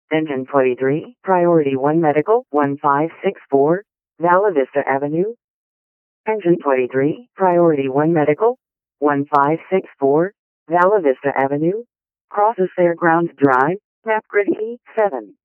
Engine 23, Priority 1 Medical, 1564, Vala Vista Avenue. Engine 23, Priority 1 Medical, 1564, Vala Vista Avenue. Crosses Fairgrounds Drive, Map Grid E7.